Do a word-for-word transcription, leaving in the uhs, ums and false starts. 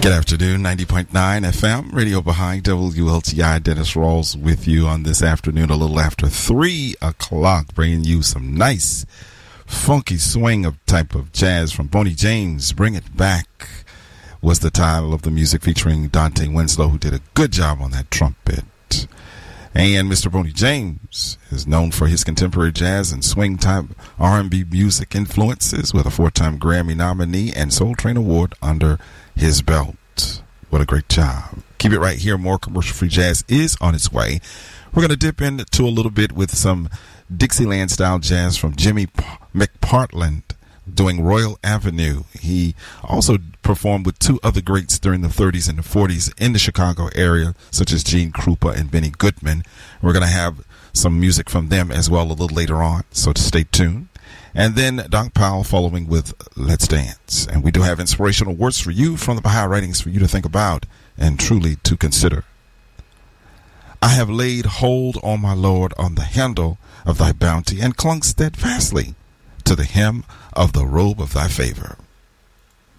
Good afternoon, ninety point nine F M, Radio Behind W L T I. Dennis Rawls with you on this afternoon, a little after three o'clock, bringing you some nice, funky swing of type of jazz from Boney James. Bring It Back was the title of the music, featuring Dante Winslow, who did a good job on that trumpet. And Mister Boney James is known for his contemporary jazz and swing type R and B music influences, with a four-time Grammy nominee and Soul Train Award under his belt. What a great job. Keep it right here. More commercial-free jazz is on its way. We're going to dip into a little bit with some Dixieland-style jazz from Jimmy McPartland doing Royal Avenue. He also performed with two other greats during the thirties and the forties in the Chicago area, such as Gene Krupa and Benny Goodman. We're going to have some music from them as well a little later on, so stay tuned. And then Doc Powell following with Let's Dance. And we do have inspirational words for you from the Baha'i writings for you to think about and truly to consider. I have laid hold, O my Lord, on the handle of thy bounty, and clung steadfastly to the hem of the robe of thy favor.